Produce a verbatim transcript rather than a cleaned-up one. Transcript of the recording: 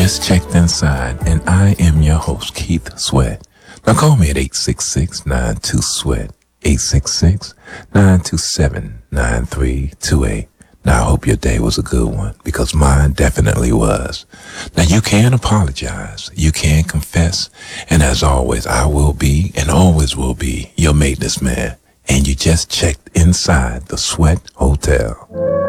just checked inside, and I am your host, Keith Sweat. Now call me at eight six six, nine two, SWEAT, eight six six, nine two seven, nine three two eight. Now I hope your day was a good one, because mine definitely was. Now you can apologize, you can confess, and as always, I will be and always will be your maintenance man. And you just checked inside the Sweat Hotel.